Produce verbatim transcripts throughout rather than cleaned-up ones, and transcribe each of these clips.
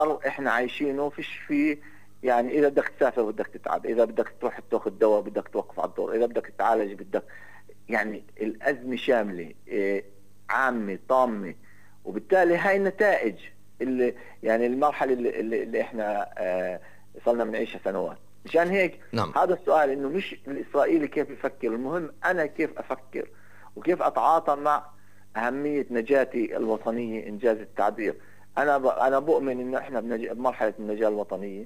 احنا عايشينه فيش فيه. يعني اذا بدك تسافر بدك تتعب، اذا بدك تروح تاخذ دواء بدك توقف على الدور، اذا بدك تتعالج بدك. يعني الازمه شامله، إيه، عامه طامه. وبالتالي هاي النتائج اللي يعني المرحله اللي, اللي اللي احنا آه صرنا بنعيشها سنوات. مشان هيك نعم. هذا السؤال، انه مش الاسرائيلي كيف يفكر، المهم انا كيف افكر وكيف اتعاطى مع اهميه نجاتي الوطنيه، انجاز التعبير. انا ب... انا بؤمن انه احنا بنج... بمرحله النجاه الوطنيه،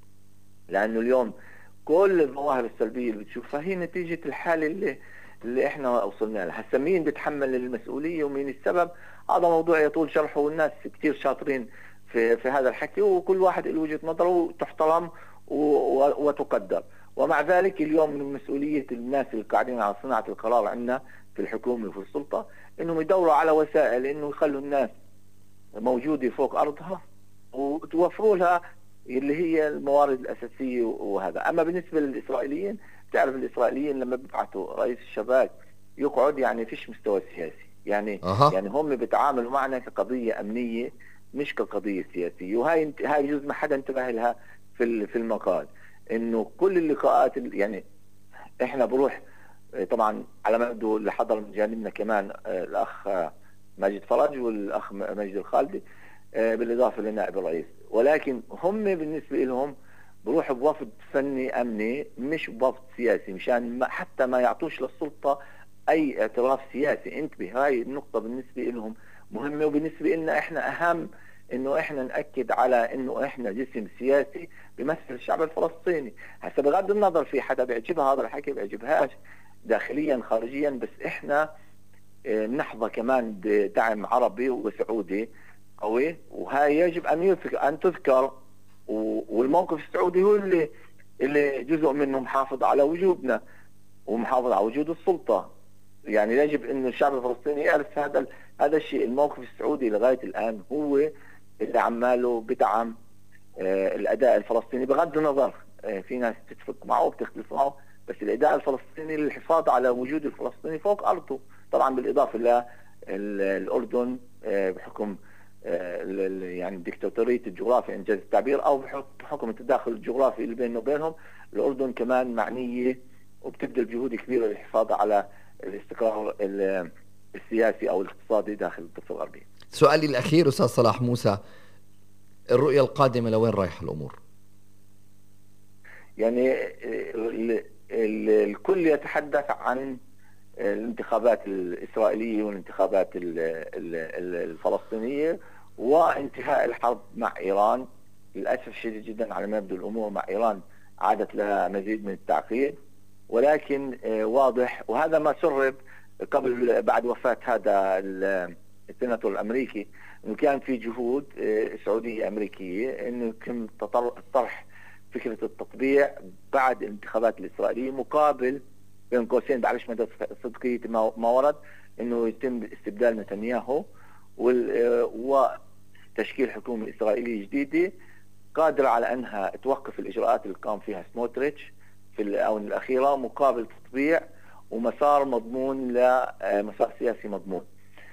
لانه اليوم كل الظواهر السلبيه اللي بتشوفها هي نتيجه الحاله اللي اللي احنا وصلنا لها. هسه مين بيتحمل المسؤوليه ومين السبب؟ هذا موضوع يطول شرحه، والناس كثير شاطرين في في هذا الحكي، وكل واحد له وجهه نظره وتحترم و... و... وتقدر. ومع ذلك اليوم من مسؤوليه الناس اللي قاعدين على صناعه القرار عندنا في الحكومه وفي السلطه، انهم يدوروا على وسائل انه يخلوا الناس موجودة فوق أرضها وتوفروا لها اللي هي الموارد الأساسية وهذا. أما بالنسبة للإسرائيليين، تعرف الإسرائيليين لما بيبعثوا رئيس الشباك يقعد، يعني فيش مستوى سياسي. يعني اها. يعني هم بيتعاملوا معنا كقضية أمنية مش كقضية سياسية. وهاي هاي جزء ما حدا انتبه لها في في المقال، إنه كل اللقاءات يعني إحنا بروح طبعا على ما يبدو اللي حضر من جانبنا كمان آه، الأخ آه، ماجد فرج والأخ ماجد الخالدي، آه، بالإضافة لنائب الرئيس. ولكن هم بالنسبة لهم بروحوا بوفد فني أمني مش بوفد سياسي، مشان ما حتى ما يعطوش للسلطة أي اعتراف سياسي. انتبه، هاي النقطة بالنسبة لهم مهمة، وبالنسبة لنا إحنا أهم إنه إحنا نأكد على إنه إحنا جسم سياسي بيمثل الشعب الفلسطيني. هسه بغض النظر في حدا بيعجبها هذا الحكي بيعجبهاش داخليا خارجيا، بس إحنا آه، نحظى كمان بدعم عربي وسعودي قوي، وهاي يجب ان يذكر ان تذكر. والموقف السعودي هو اللي اللي جزء منه محافظ على وجودنا ومحافظ على وجود السلطه. يعني يجب انه الشعب الفلسطيني يعرف هذا هذا الشيء. الموقف السعودي لغايه الان هو اللي عماله بدعم آه، الاداء الفلسطيني، بغض النظر آه، في ناس تتفق معه وبتختلف معه، بس الاداء الفلسطيني للحفاظ على وجود الفلسطيني فوق ارضه. طبعا بالاضافه للاردن آه، بحكم آه، ال- ال- يعني ديكتاتوريه الجغرافيا انجاز التعبير، او بحكم بحكم التداخل الجغرافي اللي بيننا وبينهم. الاردن كمان معنيه وبتبذل جهود كبيره للحفاظ على الاستقرار ال- السياسي او الاقتصادي داخل الضفه الغربيه. سؤالي الأخير أستاذ صلاح موسى، الرؤية القادمة لوين رايح الأمور؟ يعني ال- ال- الكل يتحدث عن الانتخابات الإسرائيلية والانتخابات ال- ال- ال- الفلسطينية وانتهاء الحرب مع إيران. للأسف الشديد جدا على ما يبدو الأمور مع إيران عادت لها مزيد من التعقيد. ولكن آه، واضح، وهذا ما سرب قبل بعد وفاة هذا ال- السيناتور الأمريكي، أنه كان في جهود آه، سعودية أمريكية أنه يتم تطر- طرح فكرة التطبيع بعد الانتخابات الإسرائيلية، مقابل بين قوسين بعرفش مدى صدقية ما ما ورد، انه يتم استبدال نتنياهو وال- وتشكيل حكومة إسرائيلية جديدة قادرة على أنها توقف الإجراءات اللي قام فيها سموتريتش في الآونة الأخيرة، مقابل تطبيع ومسار مضمون لمسار سياسي مضمون.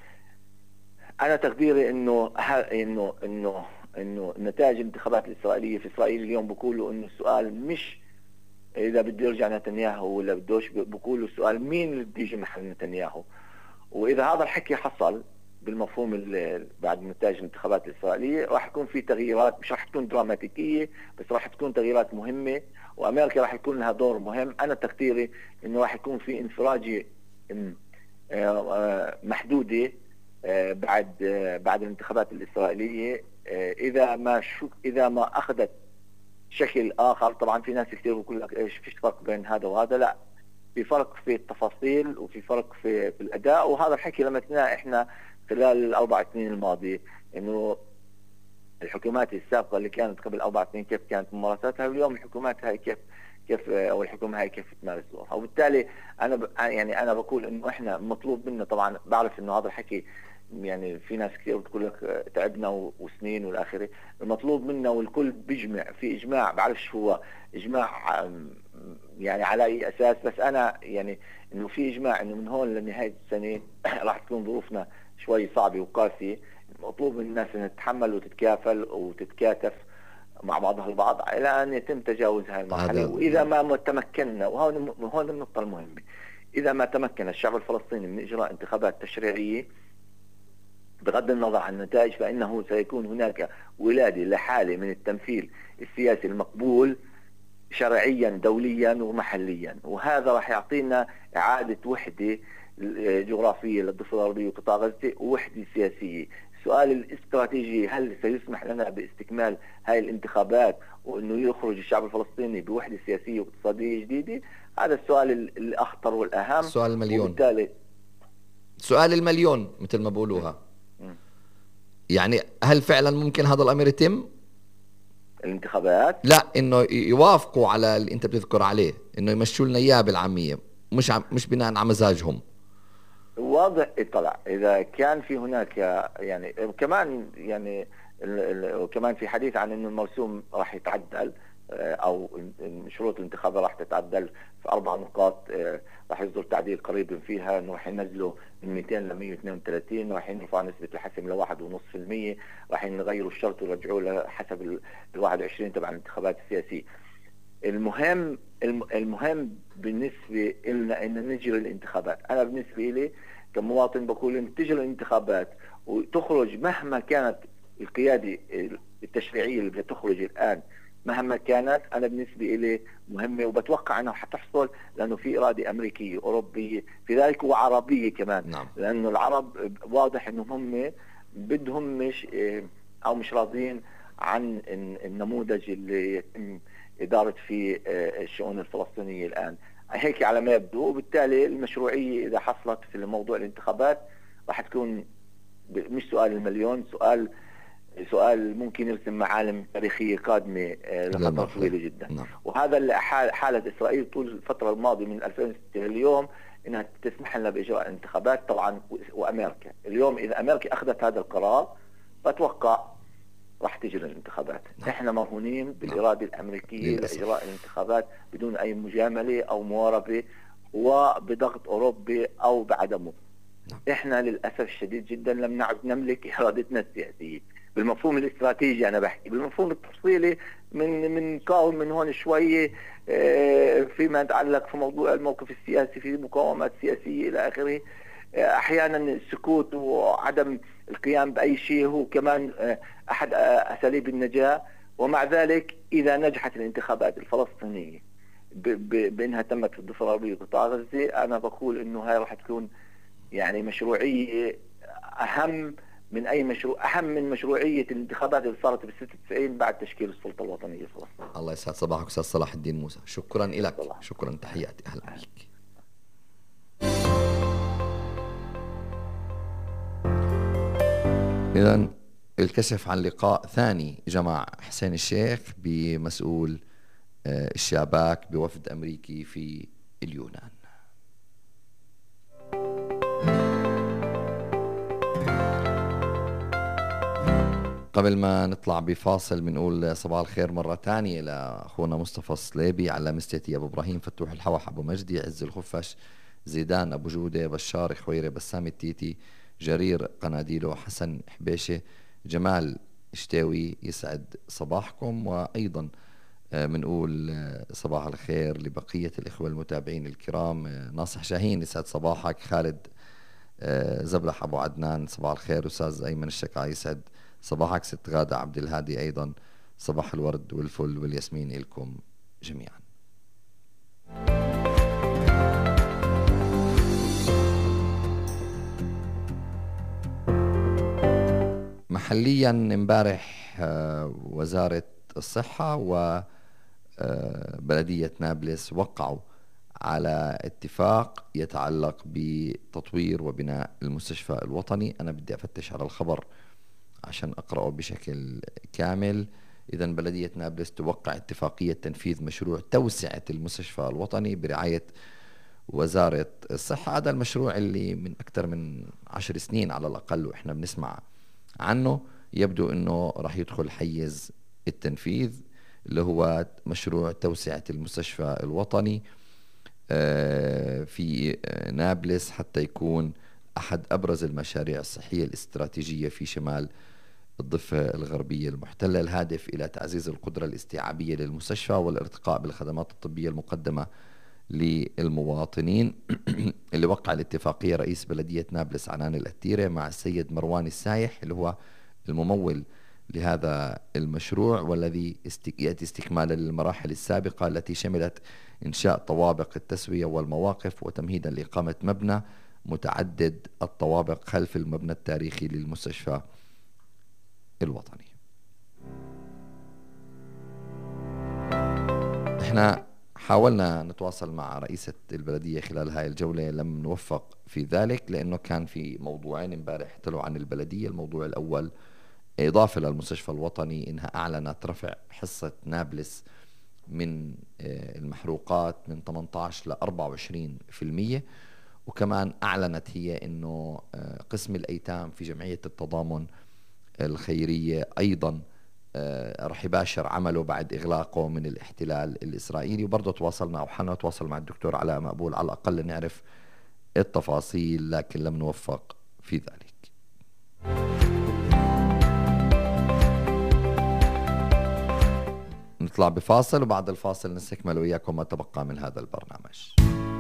أنا تقديري إنه إنه إنه إنه نتائج الانتخابات الإسرائيلية في إسرائيل اليوم بيقولوا إنه السؤال مش اذا بده يرجع نتنياهو ولا بدوش، بقولوا السؤال مين اللي بده يجي محل نتنياهو. واذا هذا الحكي حصل بالمفهوم ال- بعد نتائج الانتخابات الاسرائيليه راح يكون في تغييرات، مش راح تكون دراماتيكيه بس راح تكون تغييرات مهمه، وامريكا راح يكون لها دور مهم. انا تقديري انه راح يكون في انفراجه م- آه، آه، محدوده آه، بعد آه، بعد الانتخابات الاسرائيليه، آه، اذا ما شو اذا ما اخذت شكل اخر. طبعا في ناس كثير بيقول لك ايش فيش فرق بين هذا وهذا، لا، في فرق في التفاصيل وفي فرق في في الاداء. وهذا الحكي لمسناه احنا خلال الاربع سنين الماضيه، انه الحكومات السابقه اللي كانت قبل اربع سنين كيف كانت ممارساتها، واليوم الحكومات هاي كيف كيف او الحكومه هاي كيف تمارس دورها. وبالتالي انا ب... يعني انا بقول انه احنا مطلوب منا، طبعا بعرف انه هذا الحكي يعني في ناس كثير بتقول لك تعبنا وسنين والاخره. المطلوب منا والكل بيجمع في اجماع، بعرفش هو اجماع يعني على اي اساس، بس انا يعني انه في اجماع انه من هون لنهايه السنه راح تكون ظروفنا شوي صعبه وقاسيه. مطلوب من الناس أن تتحمل وتتكافل وتتكاتف مع بعضها البعض إلى أن يتم تجاوز هذه المرحلة. وإذا ما تمكنا، وهون هون النقطة المهمة، إذا ما تمكن الشعب الفلسطيني من إجراء انتخابات تشريعية بغض النظر عن النتائج، فإنه سيكون هناك ولادة لحالة من التمثيل السياسي المقبول شرعيا دوليا ومحليا، وهذا راح يعطينا إعادة وحدة جغرافية للضفة الغربية وقطاع غزة ووحدة سياسية. السؤال الاستراتيجي، هل سيسمح لنا باستكمال هاي الانتخابات وأنه يخرج الشعب الفلسطيني بوحدة سياسية واقتصادية جديدة؟ هذا السؤال الأخطر والأهم. سؤال المليون، وبالتالي سؤال المليون مثل ما بقولوها. يعني هل فعلا ممكن هذا الأمر يتم؟ الانتخابات لا، انه يوافقوا على اللي انت بتذكر عليه، انه يمشوا لنا اياه بالعاميه، مش عم مش بناء على مزاجهم. واضح اطلع اذا كان في هناك يعني كمان يعني وكمان في حديث عن انه المرسوم راح يتعدل او شروط الانتخابات راح تتعدل في اربع نقاط، راح يصدر تعديل قريب فيها، انه راح ينزلوا من مئتين ل مئة واثنين وثلاثين، راح يرفعوا نسبه الحسم ل واحد فاصلة خمسة بالمئة، راح يغيروا الشرط ويرجعوه لحسب ال واحد وعشرين تبع الانتخابات السياسيه. المهم المهم بالنسبه لنا ان نجري الانتخابات. انا بالنسبه لي كمواطن بقول ان تجري الانتخابات وتخرج مهما كانت القياده التشريعيه اللي بتخرج الان مهما كانت، انا بالنسبه لي مهمه وبتوقع انها حتحصل، لانه في اراده امريكيه اوروبيه في ذلك وعربيه كمان. نعم. لانه العرب واضح انهم هم بدهم مش او مش راضيين عن النموذج اللي يتم اداره فيه الشؤون الفلسطينيه الان، هيك على ما يبدو. وبالتالي المشروعيه اذا حصلت في موضوع الانتخابات راح تكون مش سؤال المليون، سؤال سؤال ممكن يرسم معالم تاريخية قادمة لفترة طويلة جدا. نعم. وهذا اللي حالة إسرائيل طول الفترة الماضية من ألفين وستة لليوم إنها تسمح لنا بإجراء انتخابات طبعا. وأمريكا اليوم إذا أمريكا أخذت هذا القرار بتوقع راح تجري الانتخابات. نعم. إحنا مرهونين بالإرادة الأمريكية لإجراء الانتخابات بدون أي مجاملة أو مواربة وبضغط أوروبي أو بعدمه. نعم. إحنا للأسف الشديد جدا لم نعد نملك إرادتنا السياسية بالمفهوم الاستراتيجي. أنا بحكي بالمفهوم التفصيلي من من قاوم من هون شوية فيما يتعلق في موضوع الموقف السياسي، في مقاومات سياسية إلى آخره. أحيانا السكوت وعدم القيام بأي شيء هو كمان أحد أساليب النجاة. ومع ذلك إذا نجحت الانتخابات الفلسطينية بأنها تمت في الضفة الغربية وقطاع غزة، أنا بقول إنه هاي راح تكون يعني مشروعية أهم من أي مشروع، أهم من مشروعية الانتخابات اللي صارت ب ستة وتسعين بعد تشكيل السلطة الوطنية في فلسطين. الله يسعد صباحك أستاذ صلاح الدين موسى، شكرا لك. شكرا، تحياتي، أهلا بك. إذا الكشف عن لقاء ثاني جمع حسين الشيخ بمسؤول الشاباك بوفد أمريكي في اليونان. قبل ما نطلع بفاصل بنقول صباح الخير مرة تانية لأخونا مصطفى الصليبي، على مستيتي أبو إبراهيم، فتوح الحوح أبو مجدي، عز الخفش، زيدان أبو جودة، بشار خويرة، بسام التيتي، جرير قناديلو، حسن حبيشة، جمال شتاوي، يسعد صباحكم. وأيضا بنقول صباح الخير لبقية الإخوة المتابعين الكرام. ناصح شاهين يسعد صباحك، خالد زبلح أبو عدنان صباح الخير، أستاذ أيمن الشقعي يسعد صباحك، ست غادة عبد الهادي أيضا صباح الورد والفل والياسمين لكم جميعا. محليا امبارح وزارة الصحة وبلدية نابلس وقعوا على اتفاق يتعلق بتطوير وبناء المستشفى الوطني. أنا بدي أفتش على الخبر عشان أقرأه بشكل كامل. إذا بلدية نابلس توقع اتفاقية تنفيذ مشروع توسعة المستشفى الوطني برعاية وزارة الصحة. هذا المشروع اللي من أكثر من عشر سنين على الأقل وإحنا بنسمع عنه، يبدو أنه راح يدخل حيز التنفيذ، اللي هو مشروع توسعة المستشفى الوطني في نابلس حتى يكون أحد أبرز المشاريع الصحية الاستراتيجية في شمال الضفة الغربية المحتلة، الهادف إلى تعزيز القدرة الاستيعابية للمستشفى والارتقاء بالخدمات الطبية المقدمة للمواطنين. اللي وقع الاتفاقية رئيس بلدية نابلس عنان الأتيرة مع السيد مروان السايح اللي هو الممول لهذا المشروع، والذي يأتي استكمالا للمراحل السابقة التي شملت إنشاء طوابق التسوية والمواقف وتمهيدا لإقامة مبنى متعدد الطوابق خلف المبنى التاريخي للمستشفى الوطني. احنا حاولنا نتواصل مع رئيسة البلدية خلال هاي الجولة، لم نوفق في ذلك لأنه كان في موضوعين امبارح طلعوا عن البلدية. الموضوع الأول إضافة للمستشفى الوطني إنها أعلنت رفع حصة نابلس من المحروقات من ثمانية عشر ل أربعة وعشرين بالمئة، وكمان أعلنت هي إنه قسم الأيتام في جمعية التضامن الخيرية أيضا رح يباشر عمله بعد إغلاقه من الاحتلال الإسرائيلي. وبرضه تواصلنا أو حنا نتواصل مع الدكتور علاء مقبول على الأقل نعرف التفاصيل، لكن لم نوفق في ذلك. نطلع بفاصل وبعد الفاصل نستكمل وإياكم ما تبقى من هذا البرنامج.